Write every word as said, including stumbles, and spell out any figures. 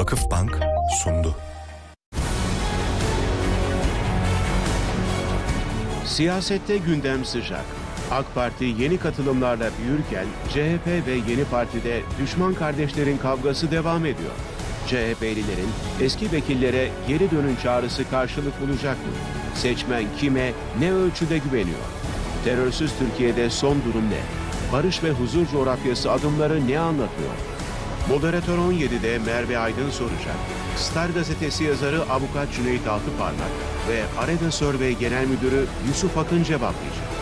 Vakıfbank sundu. Siyasette gündem sıcak. AK Parti yeni katılımlarla büyürken C H P ve yeni partide düşman kardeşlerin kavgası devam ediyor. C H P'lilerin eski vekillere geri dönün çağrısı karşılık bulacak mı? Seçmen kime, ne ölçüde güveniyor? Terörsüz Türkiye'de son durum ne? Barış ve huzur coğrafyası adımları ne anlatıyor? Moderatör on yedide Merve Aydın soracak. Star gazetesi yazarı avukat Cüneyt Altıparmak ve Areda Survey Genel Müdürü Yusuf Akın cevaplayacak.